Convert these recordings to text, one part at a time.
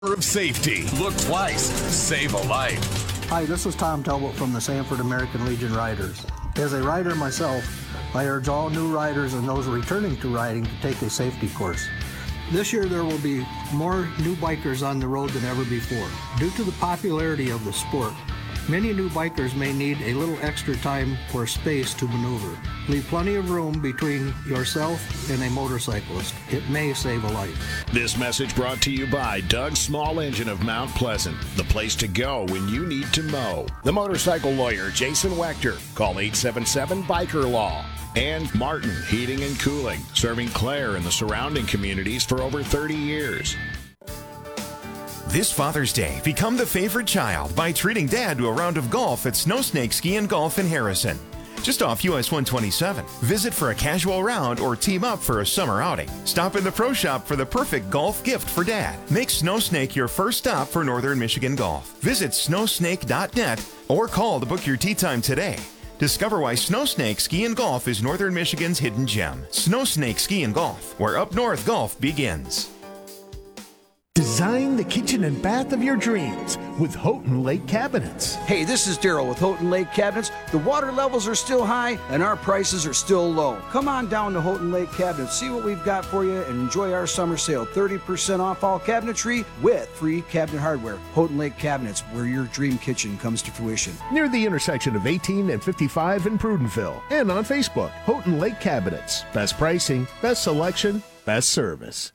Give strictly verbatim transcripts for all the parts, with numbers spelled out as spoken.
of safety. Look twice. Save a life. Hi, this is Tom Talbot from the Sanford American Legion Riders. As a rider myself, I urge all new riders and those returning to riding to take a safety course. This year there will be more new bikers on the road than ever before. Due to the popularity of the sport, many new bikers may need a little extra time or space to maneuver. Leave plenty of room between yourself and a motorcyclist. It may save a life. This message brought to you by Doug Small Engine of Mount Pleasant, the place to go when you need to mow. The motorcycle lawyer, Jason Wechter. Call eight seven seven, biker law. And Martin Heating and Cooling, serving Clare and the surrounding communities for over thirty years. This Father's Day, become the favorite child by treating Dad to a round of golf at Snow Snake Ski and Golf in Harrison. Just off U S one twenty-seven. Visit for a casual round or team up for a summer outing. Stop in the Pro Shop for the perfect golf gift for Dad. Make Snow Snake your first stop for Northern Michigan golf. Visit snow snake dot net or call to book your tee time today. Discover why Snow Snake Ski and Golf is Northern Michigan's hidden gem. Snow Snake Ski and Golf, where up north golf begins. Design the kitchen and bath of your dreams with Houghton Lake Cabinets. Hey, this is Daryl with Houghton Lake Cabinets. The water levels are still high and our prices are still low. Come on down to Houghton Lake Cabinets, see what we've got for you, and enjoy our summer sale. thirty percent off all cabinetry with free cabinet hardware. Houghton Lake Cabinets, where your dream kitchen comes to fruition. Near the intersection of eighteen and fifty-five in Prudenville. And on Facebook, Houghton Lake Cabinets. Best pricing, best selection, best service.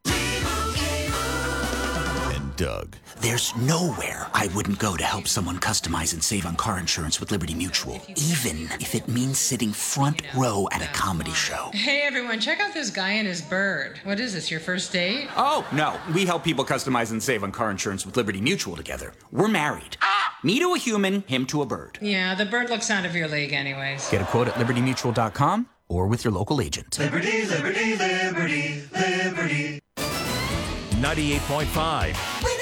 Doug. There's nowhere I wouldn't go to help someone customize and save on car insurance with Liberty Mutual, even if it means sitting front row at a comedy show. Hey everyone, check out this guy and his bird. What is this, your first date? Oh, no. We help people customize and save on car insurance with Liberty Mutual together. We're married. Ah! Me to a human, him to a bird. Yeah, the bird looks out of your league anyways. Get a quote at liberty mutual dot com or with your local agent. Liberty, liberty, liberty, liberty. ninety-eight point five